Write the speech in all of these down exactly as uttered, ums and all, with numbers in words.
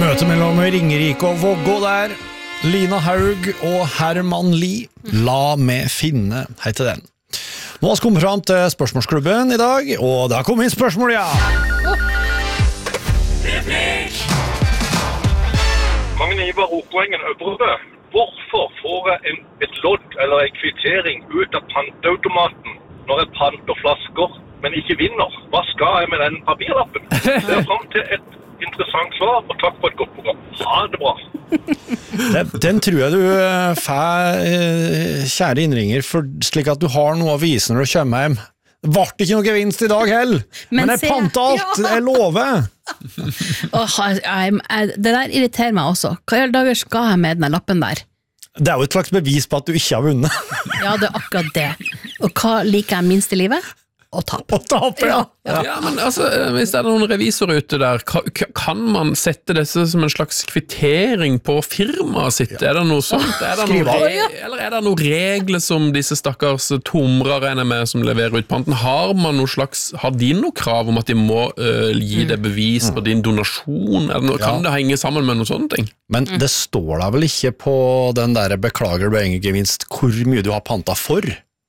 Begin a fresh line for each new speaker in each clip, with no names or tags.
Møte mellom Ringerike og Vågå der. Lina Haug og Herman Lie. La meg finne, heter den. Nå har vi kommet fram til spørsmålsklubben i dag, og det har kommet inn spørsmål, ja!
Magne Ivar Okoengen Øvrebø, hvorfor får jeg en, et lodd eller en kvittering ut av pantautomaten når jeg panter flasker, men ikke vinner? Hva skal jeg med den papirlappen? Det er frem til et interessant svar, og takk for et godt program. Ha det bra.
Den, den tror jeg du får, kjære innringer, for slik at du har noe å vise når du kommer hjem. Det ble ikke noe gevinst i dag heller, men, men jeg pantet alt, ja. Jeg lover.
oh, jeg, jeg, det der irriterer meg også. Hva i alle dager skal jeg med den lappen der?
Det er jo et slags bevis på at du ikke har vunnet.
Ja, det er akkurat det. Og hva liker jeg minst i livet? Å tape.
Å tape, ja.
Ja. Ja, men altså, hvis det er noen revisorer ute der, kan man sette disse som en slags kvittering på firmaet sitt? Ja. Er det noe sånt? Er det noe re- eller er det noen regler som disse stakkars tomrere med som leverer ut panten? Har man noe slags, har de noe krav om at de må uh, gi det bevis på din donasjon? Er det noe, ja. Kan det henge sammen med noen sånne ting?
Men det står da vel ikke på den der beklager du ingen gevinst hvor mye du har pantet for?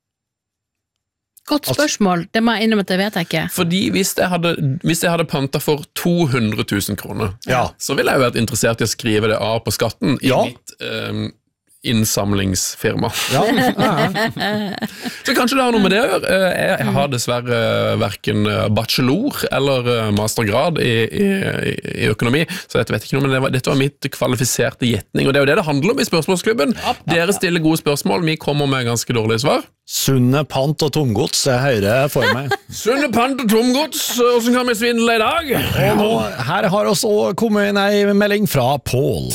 Godt spørsmål, det må jeg innrømme at det vet jeg ikke.
Fordi hvis jeg hadde, hvis jeg hadde pantet for to hundre tusen kroner,
ja. Så
ville jeg jo vært interessert i å skrive det av på skatten i ja. mitt um, innsamlingsfirma. Ja. Så kanskje det har noe med det å gjøre. Jeg, jeg har dessverre hverken bachelor eller mastergrad i, i, i økonomi, så jeg vet ikke noe, men det var, dette var mitt kvalifiserte gjetning, og det er jo det det handler om i spørsmålsklubben. Dere stiller gode spørsmål, vi kommer med ganske dårlige svar.
Sunne pant og tomgods, jeg hører for meg.
Sunne pant og tomgods, hvordan kan vi svindle i dag?
Og nå, her har oss også kommet inn en melding fra Pål.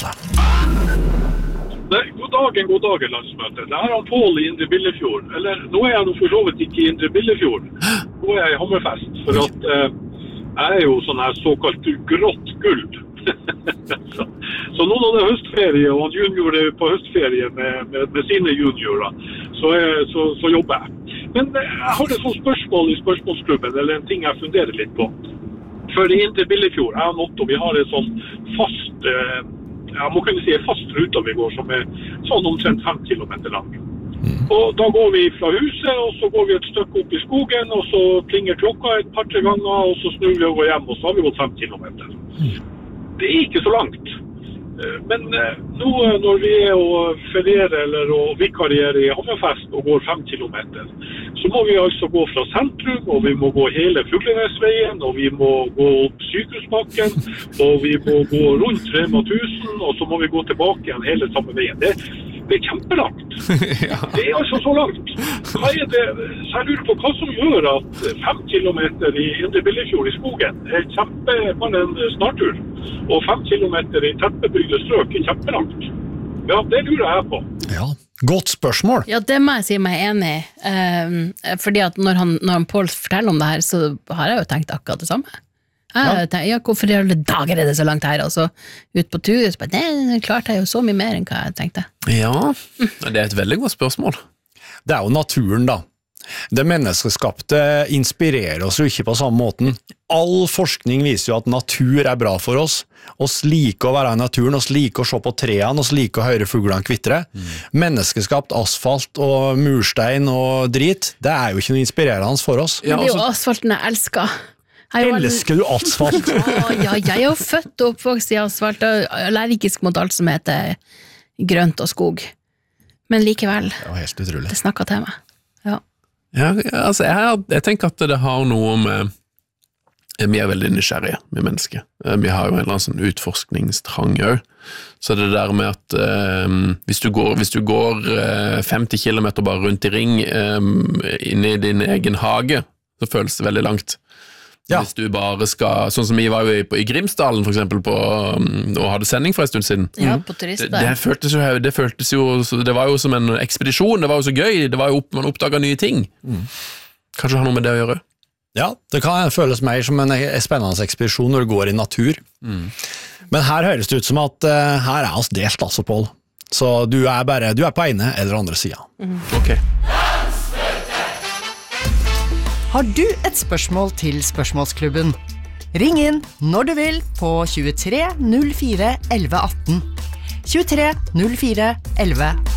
God dagen, god dagen, landsmøte. Det her er Pål i Indre Billefjord. Eller, nå er jeg nå for så vidt ikke i Indre Billefjord. Nå er jeg i Hammerfest, for at eh, jeg er jo sånn her såkalt grått guld. så, så nå når det er høstferie, og han junior er på høstferie med, med, med sine juniorer, så, er, så, så jobber jeg. Men jeg har et sånt spørsmål i spørsmålsklubben, eller en ting jeg funderer litt på. For i Indre Billefjord, jeg og Otto, vi har et sånn fast, eh, jeg må kunne si en fast ruta vi går, som er sånn omtrent fem kilometer lang. Og da går vi fra huset, og så går vi et stykke opp i skogen, og så klinger klokka et par-tre ganger, og så snur vi og går hjem, og så har vi gått fem kilometer. Det er ikke så langt. Men nå når vi er og ferierer eller og vikarierer i Hammerfest og går fem kilometer, så må vi altså gå fra sentrum, og vi må gå hele Fuglenesveien, og vi må gå opp Sykehusbakken, og vi må gå rundt Rema tusen, og så må vi gå tilbake igjen hele samme veien. Det, det er kjempelangt. Ja. Det er altså så langt. Hva er det, så jeg lurer på hva som gjør at fem kilometer i Indre Billefjord i skogen er kjempe, bare en snartur, og fem kilometer i tettbebygde strøk er kjempelangt. Ja, det lurer jeg på.
Ja, godt spørsmål.
Ja, det må jeg si meg enig i. Um, fordi at når han, når han Pål forteller om det her, så har jeg jo tenkt akkurat det samme. Jeg har tenkt, ja, hvorfor i alle dager er det så langt her? Og så ut på tur, så bare, det klarte jeg jo så mye mer enn hva jeg tenkte.
Ja, det er et veldig godt spørsmål.
Det er jo naturen da. Det menneskeskapte inspirerer oss jo ikke på samme måten. All forskning viser jo at natur er bra for oss. Oss liker å være i naturen, oss liker å se på trærne, oss liker å høre fuglene kvitre. Mm. Menneskeskapt asfalt og murstein og drit, det er jo ikke noe inspirerende for oss.
Men det er jo asfalten jeg elsker.
Jeg elsker du asfalt?
Ja, ja, jeg er jo født og oppvokst i asfalt, og allergisk mot alt som heter grønt og skog. Men likevel,
det var helt utrolig.
Det snakket til meg. Ja.
Ja, altså jeg, jeg tenker at det har noe med vi er veldig nysgjerrige med mennesker. Vi har jo en eller annen sånn utforskningstrang også. Så det der med at um, hvis du går, hvis du går uh, femti kilometer bare rundt i ring um, inne i din egen hage, så føles det veldig langt. Ja. Hvis du bare skal, sånn som vi var jo i, i Grimsdalen for eksempel på, um, og hadde sending for en stund siden.
Ja, på turister.
Det, det, føltes jo, det føltes jo, det var jo som en ekspedisjon, det var jo så gøy, det var jo opp, man oppdaget nye ting. Mm. Kanskje det har noe med det å gjøre?
Ja, det kan føles mer som en spennende ekspedisjon når du går i natur. Mm. Men her høres det ut som at uh, her er oss delt, altså, Pål. Så du er bare, du er på ene eller andre siden.
Mm.
Ok.
Har du et spørsmål til spørsmålsklubben? Ring inn når du vil på tjuetre null fire elleve atten. tjuetre null fire elleve